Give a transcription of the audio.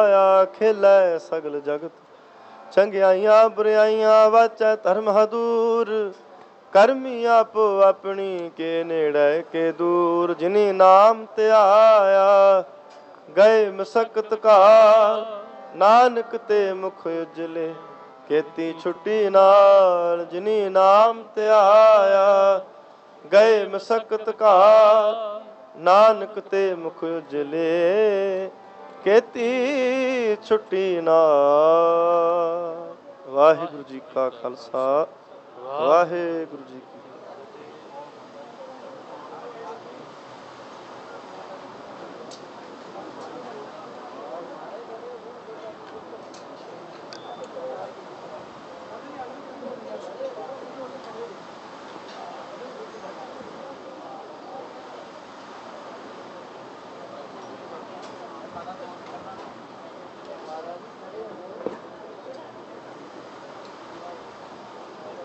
ਆਇਆ ਖੇਲੇ ਸਗਲ ਜਗਤ, ਚੰਗਿਆਈਆਂ ਬੁਰਾਈਆਂ ਵਾਚੈ ਧਰਮ ਹਦੂਰ। ਕਰਮੀ ਆਪੋ ਆਪਣੀ ਕੇ ਨੇੜੇ ਕੇ ਦੂਰ। ਜਿਨੀ ਨਾਮ ਧਿਆਇਆ ਗਏ ਮਸਕਤ ਕਾਲ, ਨਾਨਕ ਤੇ ਮੁਖ ਉਜਲੇ ਕੀਤੀ ਛੁੱਟੀ ਨਾਲ। ਜਿਨੀ ਨਾਮ ਧਿਆਇਆ ਗਏ ਮਸਕਤ ਕਾਲ, ਨਾਨਕ ਤੇ ਮੁਖ ਉਜਲੇ ਕੀਤੀ ਛੁੱਟੀ ਨਾਲ। ਵਾਹਿਗੁਰੂ ਜੀ ਕਾ ਖਾਲਸਾ, ਵਾਹਿਗੁਰੂ ਜੀ ਕੀ